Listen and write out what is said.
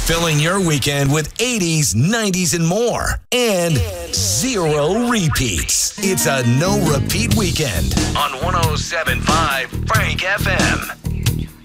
Filling your weekend with 80s, 90s, and more. And zero repeats. It's a no-repeat weekend on 107.5 Frank FM.